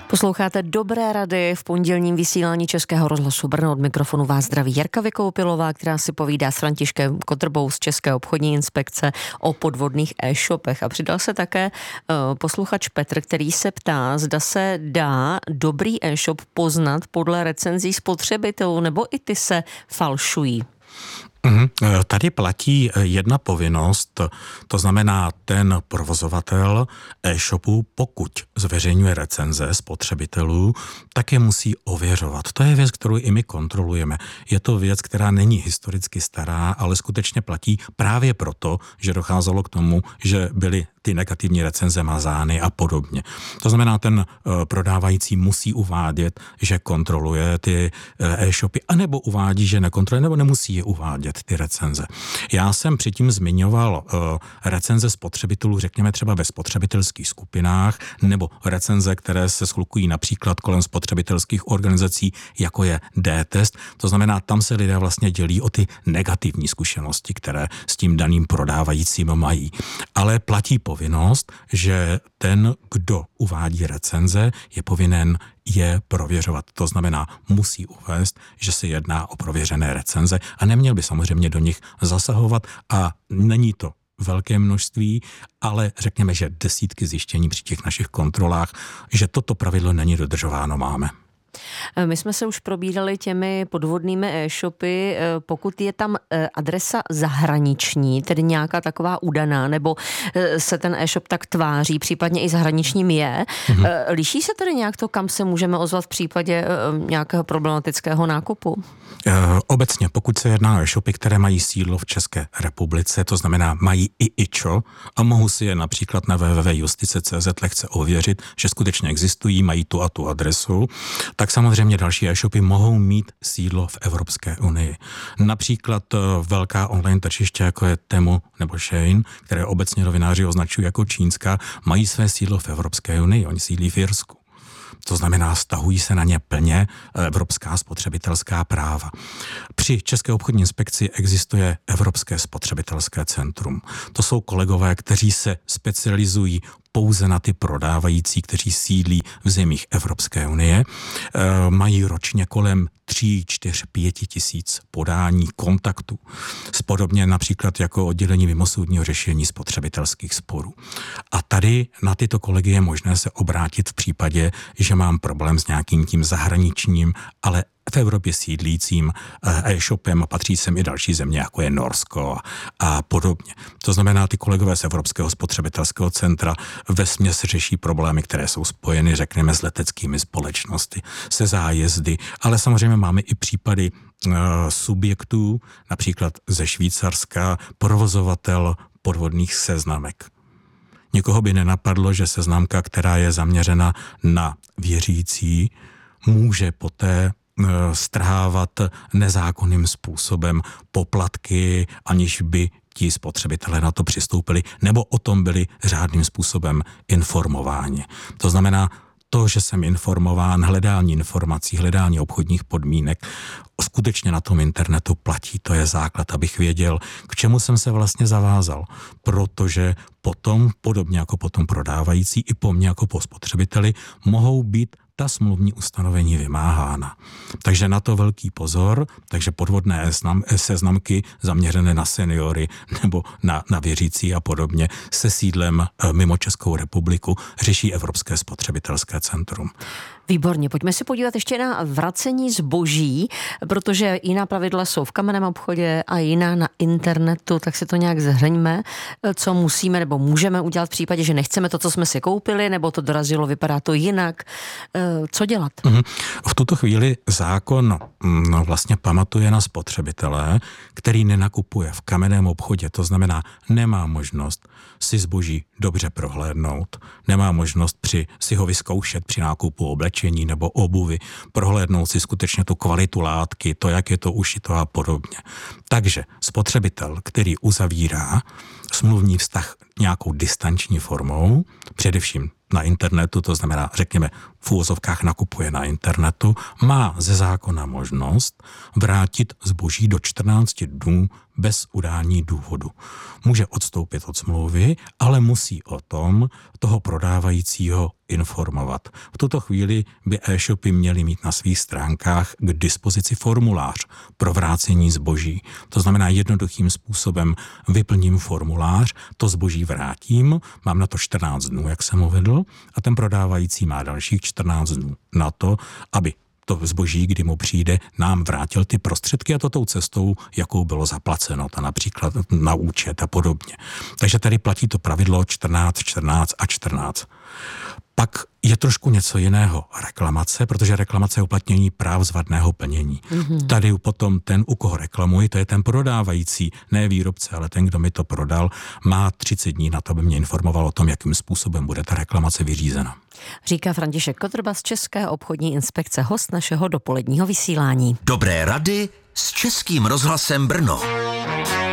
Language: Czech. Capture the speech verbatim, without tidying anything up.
Posloucháte Dobré rady v pondělním vysílání Českého rozhlasu Brno. Od mikrofonu vás zdraví Jarka Vykoupilová, která si povídá s Františkem Kotrbou z České obchodní inspekce o podvodných e-shopech. A přidal se také uh, posluchač Petr, který se ptá, zda se dá dobrý e-shop poznat podle recenzí spotřebitelů, nebo i ty se falšují. Tady platí jedna povinnost, to znamená ten provozovatel e-shopu, pokud zveřejňuje recenze spotřebitelů, tak je musí ověřovat. To je věc, kterou i my kontrolujeme. Je to věc, která není historicky stará, ale skutečně platí právě proto, že docházelo k tomu, že byly ty negativní recenze mazány a podobně. To znamená, ten prodávající musí uvádět, že kontroluje ty e-shopy, anebo uvádí, že nekontroluje, nebo nemusí je uvádět, ty recenze. Já jsem předtím zmiňoval uh, recenze spotřebitelů, řekněme třeba ve spotřebitelských skupinách, nebo recenze, které se schlukují například kolem spotřebitelských organizací, jako je D-test. To znamená, tam se lidé vlastně dělí o ty negativní zkušenosti, které s tím daným prodávajícím mají. Ale platí povinnost, že ten, kdo uvádí recenze, je povinen je prověřovat. To znamená, musí uvést, že se jedná o prověřené recenze a neměl by samozřejmě do nich zasahovat a není to velké množství, ale řekněme, že desítky zjištění při těch našich kontrolách, že toto pravidlo není dodržováno, máme. My jsme se už probírali těmi podvodnými e-shopy, pokud je tam adresa zahraniční, tedy nějaká taková udaná, nebo se ten e-shop tak tváří, případně i zahraničním je. Mhm. Liší se tedy nějak to, kam se můžeme ozvat v případě nějakého problematického nákupu? Obecně, pokud se jedná o e-shopy, které mají sídlo v České republice, to znamená mají i ičo a mohou si je například na w w w tečka justice tečka c z lehce ověřit, že skutečně existují, mají tu a tu adresu, tak samozřejmě další e-shopy mohou mít sídlo v Evropské unii. Například velká online tržiště, jako je Temu nebo Shein, které obecně novináři označují jako čínská, mají své sídlo v Evropské unii, oni sídlí v Irsku. To znamená, stahují se na ně plně evropská spotřebitelská práva. Při České obchodní inspekci existuje Evropské spotřebitelské centrum. To jsou kolegové, kteří se specializují pouze na ty prodávající, kteří sídlí v zemích Evropské unie. E, mají ročně kolem tři, čtyři, pět tisíc podání kontaktů. Podobně například jako oddělení mimosoudního řešení spotřebitelských sporů. A tady na tyto kolegy je možné se obrátit v případě, že mám problém s nějakým tím zahraničním, ale v Evropě sídlícím e-shopem, patří sem i další země, jako je Norsko a podobně. To znamená, ty kolegové z Evropského spotřebitelského centra vesměs řeší problémy, které jsou spojeny, řekněme, s leteckými společnosti, se zájezdy, ale samozřejmě máme i případy uh, subjektů, například ze Švýcarska, provozovatel podvodných seznamek. Nikoho by nenapadlo, že seznamka, která je zaměřena na věřící, může poté strhávat nezákonným způsobem poplatky, aniž by ti spotřebitelé na to přistoupili, nebo o tom byli řádným způsobem informováni. To znamená, to, že jsem informován, hledání informací, hledání obchodních podmínek, skutečně na tom internetu platí. To je základ, abych věděl, k čemu jsem se vlastně zavázal. Protože potom, podobně jako potom prodávající, i po mně jako po spotřebiteli, mohou být ta smluvní ustanovení vymáhána. Takže na to velký pozor, takže podvodné seznamky zaměřené na seniory nebo na, na věřící a podobně se sídlem mimo Českou republiku řeší Evropské spotřebitelské centrum. Výborně, pojďme si podívat ještě na vracení zboží, protože jiná pravidla jsou v kamenném obchodě a jiná na internetu, tak si to nějak zhrňme, co musíme nebo můžeme udělat v případě, že nechceme to, co jsme si koupili, nebo to dorazilo, vypadá to jinak. Co dělat? V tuto chvíli zákon no, vlastně pamatuje na spotřebitele, který nenakupuje v kamenném obchodě, to znamená, nemá možnost si zboží dobře prohlédnout, nemá možnost při, si ho vyzkoušet při nákupu oblečení nebo obuvy, prohlédnout si skutečně tu kvalitu látky, to, jak je to ušito a podobně. Takže spotřebitel, který uzavírá smluvní vztah nějakou distanční formou, především na internetu, to znamená, řekněme, v úvozovkách nakupuje na internetu, má ze zákona možnost vrátit zboží do čtrnácti dnů bez udání důvodu. Může odstoupit od smlouvy, ale musí o tom toho prodávajícího informovat. V tuto chvíli by e-shopy měly mít na svých stránkách k dispozici formulář pro vrácení zboží. To znamená, jednoduchým způsobem vyplním formulář, to zboží vrátím, mám na to čtrnáct dnů, jak jsem uvedl, a ten prodávající má dalších čtrnáct dnů na to, aby to zboží, kdy mu přijde, nám vrátil ty prostředky a to tou cestou, jakou bylo zaplaceno, ta například na účet a podobně. Takže tady platí to pravidlo čtrnáct, čtrnáct a čtrnáct. Pak je trošku něco jiného reklamace, protože reklamace je uplatnění práv z vadného plnění. Mm-hmm. Tady potom ten, u koho reklamuji, to je ten prodávající, ne výrobce, ale ten, kdo mi to prodal, má třicet dní na to, aby mě informoval o tom, jakým způsobem bude ta reklamace vyřízena. Říká František Kotrba z České obchodní inspekce, host našeho dopoledního vysílání. Dobré rady s Českým rozhlasem Brno.